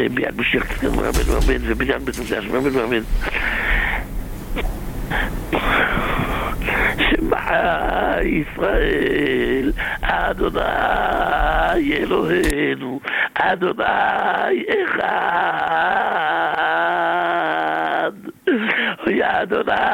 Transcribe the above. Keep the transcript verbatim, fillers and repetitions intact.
ביד משיח צדקנו אמן ואמן ובניין בית מקדש אמן ואמן. שמע ישראל אדוני אלוהינו אדוני אחד. יא אדוני